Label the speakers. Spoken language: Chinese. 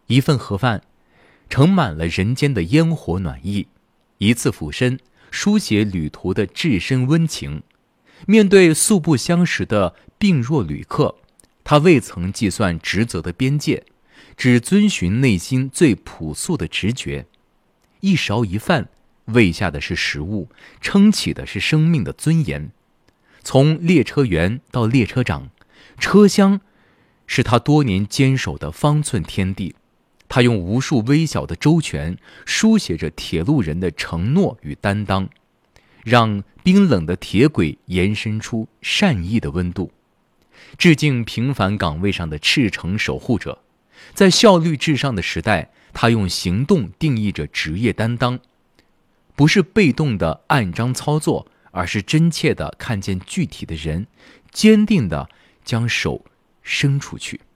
Speaker 1: 一份盒饭盛满了人间的烟火暖意，一次俯身书写旅途的至深温情。面对素不相识的病弱旅客，他未曾计算职责的边界，只遵循内心最朴素的直觉。一勺一饭，喂下的是食物，撑起的是生命的尊严。从列车员到列车长，车厢是他多年坚守的方寸天地。他用无数微小的周全书写着铁路人的承诺与担当，让冰冷的铁轨延伸出善意的温度。致敬平凡岗位上的赤诚守护者，在效率至上的时代，他用行动定义着职业担当，不是被动的按章操作，而是真切地看见具体的人，坚定地将手伸出去。